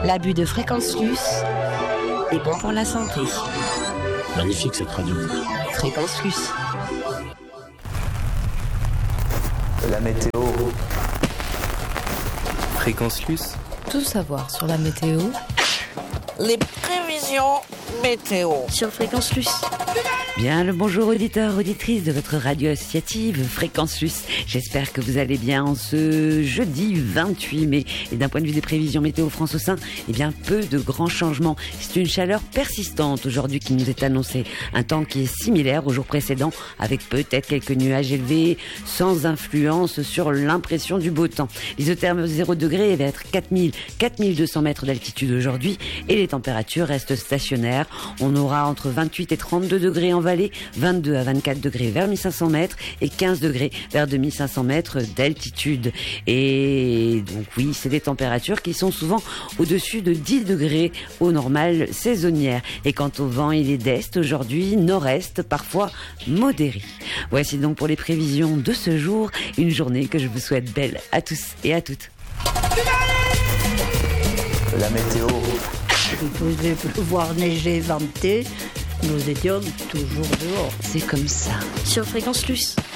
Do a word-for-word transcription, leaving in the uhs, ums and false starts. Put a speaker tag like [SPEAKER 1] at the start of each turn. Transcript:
[SPEAKER 1] L'abus de fréquence luce est bon pour la santé.
[SPEAKER 2] Magnifique cette radio.
[SPEAKER 1] Fréquence luce.
[SPEAKER 3] La météo.
[SPEAKER 4] Fréquence luce.
[SPEAKER 5] Tout savoir sur la météo.
[SPEAKER 6] Les prévisions météo
[SPEAKER 1] sur Fréquence luce.
[SPEAKER 7] Bien le bonjour auditeurs, auditrices de votre radio associative Fréquence luce. J'espère que vous allez bien en ce jeudi vingt-huit mai. Et d'un point de vue des prévisions météo France au sein, eh bien peu de grands changements. C'est une chaleur persistante aujourd'hui qui nous est annoncée. Un temps qui est similaire au jour précédent, avec peut-être quelques nuages élevés, sans influence sur l'impression du beau temps. L'isotherme zéro degré va être quatre mille, quatre mille deux cents mètres d'altitude aujourd'hui et les températures restent stationnaires. On aura entre vingt-huit et trente-deux degrés en vallée, vingt-deux à vingt-quatre degrés vers mille cinq cents mètres et quinze degrés vers deux mille cinq cents mètres d'altitude. Et donc oui, c'est des températures qui sont souvent au-dessus de dix degrés au normal saisonnière. Et quant au vent, il est d'est aujourd'hui, nord-est, parfois modéré. Voici donc pour les prévisions de ce jour, une journée que je vous souhaite belle à tous et à toutes.
[SPEAKER 3] La météo.
[SPEAKER 8] Il faisait pleuvoir, neiger, venter. Nous étions toujours dehors.
[SPEAKER 7] C'est comme ça.
[SPEAKER 1] Sur Fréquence luce.